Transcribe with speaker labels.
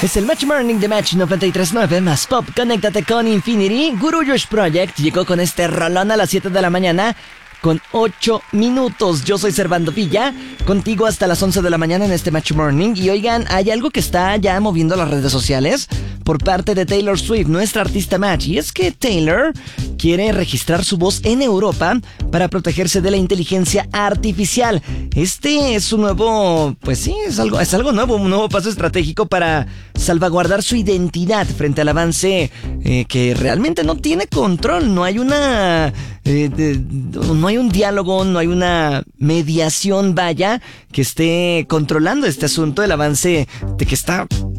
Speaker 1: Es el Match Morning de Match 93.9 más Pop. Conéctate con Infinity. Guru Josh Project llegó con este rolón a las 7 de la mañana con 8 minutos. Yo soy Servando Villa, contigo hasta las 11 de la mañana en este Match Morning. Y oigan, hay algo que está ya moviendo las redes sociales por parte de Taylor Swift, nuestra artista Match. Y es que Taylor quiere registrar su voz en Europa para protegerse de la inteligencia artificial. Este es un nuevo, pues sí, es algo nuevo, un nuevo paso estratégico para salvaguardar su identidad frente al avance que realmente no tiene control. No hay no hay un diálogo, no hay una mediación, vaya, que esté controlando este asunto, el avance de que está